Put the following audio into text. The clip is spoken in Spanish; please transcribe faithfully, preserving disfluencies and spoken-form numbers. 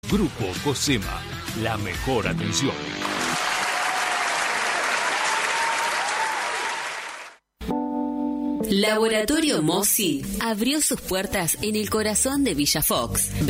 Grupo Cosema, la mejor atención. Laboratorio Mossi abrió sus puertas en el corazón de Villa Fox.